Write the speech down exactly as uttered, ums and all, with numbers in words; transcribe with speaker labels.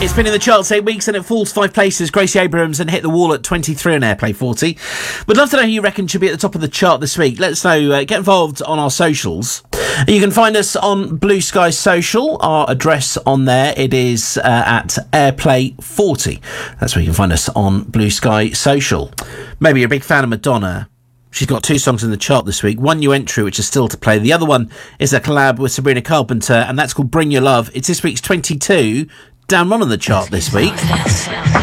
Speaker 1: It's been in the charts eight weeks and it falls five places. Gracie Abrams and hit the wall at twenty-three on Airplay forty. We'd love to know who you reckon should be at the top of the chart this week. Let us know. Uh, get involved on our socials. You can find us on Blue Sky Social. Our address on there, it is uh, at Airplay forty. That's where you can find us on Blue Sky Social. Maybe you're a big fan of Madonna. She's got two songs in the chart this week. One new entry, which is still to play. The other one is a collab with Sabrina Carpenter, and that's called Bring Your Love. It's this week's twenty-two. Down one on the chart this week.